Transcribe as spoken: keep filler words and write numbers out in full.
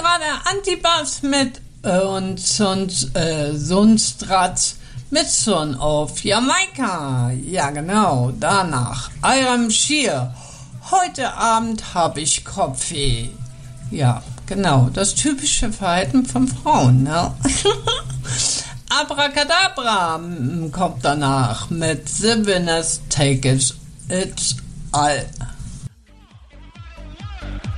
war der Antibass mit äh, und, und äh, Sundstratz mit Son auf Jamaika. Ja, genau, danach. Iram Shear. Heute Abend habe ich Kopfweh. Ja, genau, das typische Verhalten von Frauen, ne? Abracadabra kommt danach mit The Winners Take It It's All.